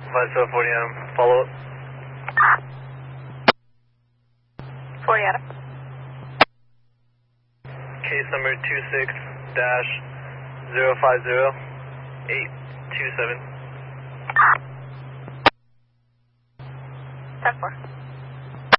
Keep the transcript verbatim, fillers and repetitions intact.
Vice forty Adam, follow up. forty Adam. Case number two six dash zero five zero eight two seven. ten four.